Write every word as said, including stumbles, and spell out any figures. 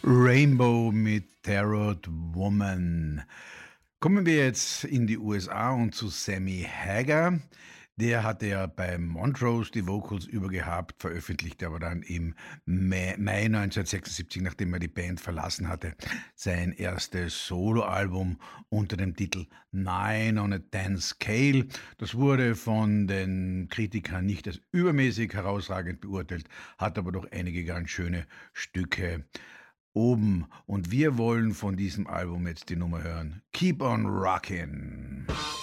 Rainbow mit Tarot Woman. Kommen wir jetzt in die U S A und zu Sammy Hagar. Der hatte ja bei Montrose die Vocals übergehabt, veröffentlichte aber dann im Mai, Mai neunzehnhundertsechsundsiebzig, nachdem er die Band verlassen hatte, sein erstes Soloalbum unter dem Titel Nine on a Ten Scale. Das wurde von den Kritikern nicht als übermäßig herausragend beurteilt, hat aber doch einige ganz schöne Stücke oben. Und wir wollen von diesem Album jetzt die Nummer hören. Keep on Rockin'.